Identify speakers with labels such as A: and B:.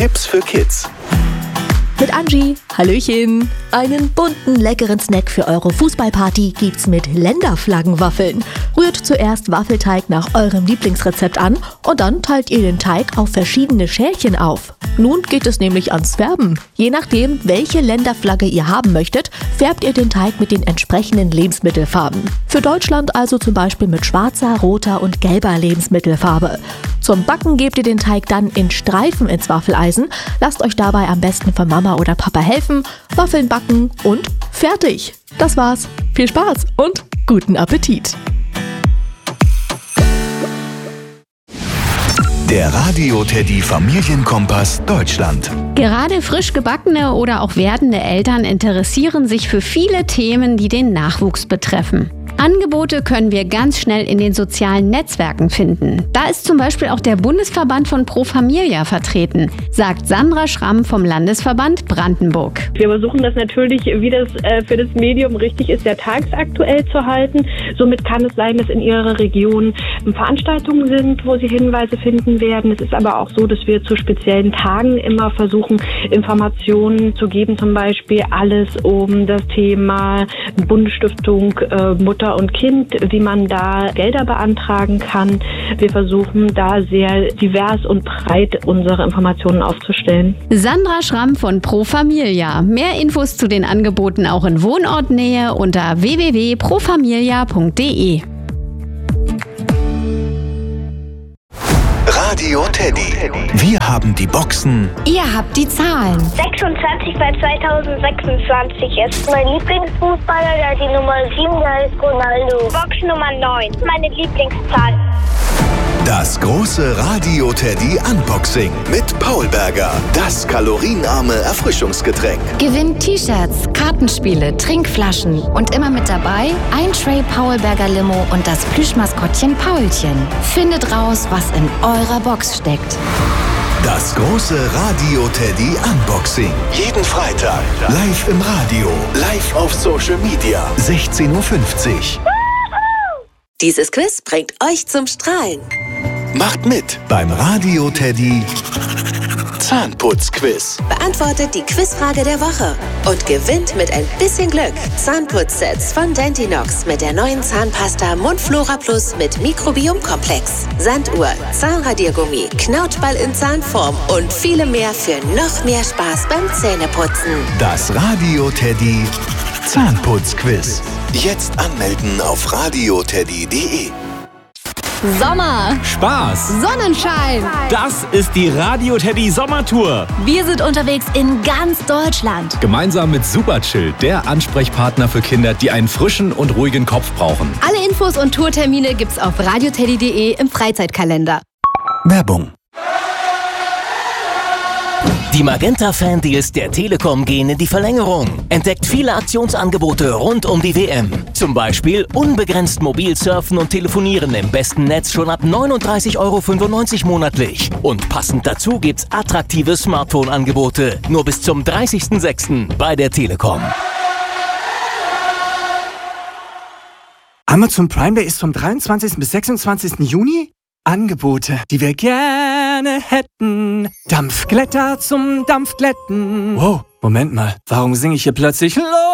A: Tipps für Kids.
B: Mit Angie. Hallöchen. Einen bunten, leckeren Snack für eure Fußballparty gibt's mit Länderflaggenwaffeln. Rührt zuerst Waffelteig nach eurem Lieblingsrezept an und dann teilt ihr den Teig auf verschiedene Schälchen auf. Nun geht es nämlich ans Färben. Je nachdem, welche Länderflagge ihr haben möchtet, färbt ihr den Teig mit den entsprechenden Lebensmittelfarben. Für Deutschland also zum Beispiel mit schwarzer, roter und gelber Lebensmittelfarbe. Zum Backen gebt ihr den Teig dann in Streifen ins Waffeleisen. Lasst euch dabei am besten von Mama oder Papa helfen. Waffeln backen und fertig. Das war's. Viel Spaß und guten Appetit.
A: Der Radio-Teddy Familienkompass Deutschland.
C: Gerade frisch gebackene oder auch werdende Eltern interessieren sich für viele Themen, die den Nachwuchs betreffen. Angebote können wir ganz schnell in den sozialen Netzwerken finden. Da ist zum Beispiel auch der Bundesverband von Pro Familia vertreten, sagt Sandra Schramm vom Landesverband Brandenburg.
D: Wir versuchen das natürlich, wie das für das Medium richtig ist, ja tagsaktuell zu halten. Somit kann es sein, dass in Ihrer Region Veranstaltungen sind, wo Sie Hinweise finden werden. Es ist aber auch so, dass wir zu speziellen Tagen immer versuchen, Informationen zu geben, zum Beispiel alles um das Thema Bundesstiftung Mutter und Kind, wie man da Gelder beantragen kann. Wir versuchen da sehr divers und breit unsere Informationen aufzustellen.
C: Sandra Schramm von Pro Familia. Mehr Infos zu den Angeboten auch in Wohnortnähe unter www.profamilia.de.
A: Radio-Teddy. Wir haben die Boxen.
E: Ihr habt die Zahlen.
F: 26 bei 2026 ist mein Lieblingsfußballer, der die Nummer 7, der heißt Ronaldo. Box Nummer 9, meine Lieblingszahl.
A: Das große Radio-Teddy Unboxing mit Paul Berger. Das kalorienarme Erfrischungsgetränk.
E: Gewinnt T-Shirts, Kartenspiele, Trinkflaschen und immer mit dabei ein Tray Paul Berger Limo und das Plüschmaskottchen Paulchen. Findet raus, was in eurer Box steckt.
A: Das große Radio-Teddy Unboxing. Jeden Freitag. Live im Radio. Live auf Social Media. 16:50 Uhr.
G: Dieses Quiz bringt euch zum Strahlen.
A: Macht mit beim Radio-Teddy Zahnputz-Quiz.
G: Beantwortet die Quizfrage der Woche und gewinnt mit ein bisschen Glück Zahnputzsets von Dentinox mit der neuen Zahnpasta Mundflora Plus mit Mikrobiomkomplex, Sanduhr, Zahnradiergummi, Knautschball in Zahnform und viele mehr für noch mehr Spaß beim Zähneputzen.
A: Das Radio-Teddy Zahnputz-Quiz. Jetzt anmelden auf radioteddy.de.
B: Sommer,
H: Spaß,
B: Sonnenschein.
H: das ist die Radio-Teddy Sommertour.
B: Wir sind unterwegs in ganz Deutschland.
H: Gemeinsam mit Superchill, der Ansprechpartner für Kinder, die einen frischen und ruhigen Kopf brauchen.
B: Alle Infos und Tourtermine gibt's auf radioteddy.de im Freizeitkalender.
A: Werbung.
I: Die Magenta-Fan-Deals der Telekom gehen in die Verlängerung. Entdeckt viele Aktionsangebote rund um die WM. Zum Beispiel unbegrenzt mobil surfen und telefonieren im besten Netz schon ab 39,95 € monatlich. Und passend dazu gibt's attraktive Smartphone-Angebote. Nur bis zum 30.06. bei der Telekom.
J: Amazon Prime Day ist vom 23. bis 26. Juni. Angebote, die wir gerne hätten. Dampfglätter zum Dampfglätten. Wow, Moment mal, warum singe ich hier plötzlich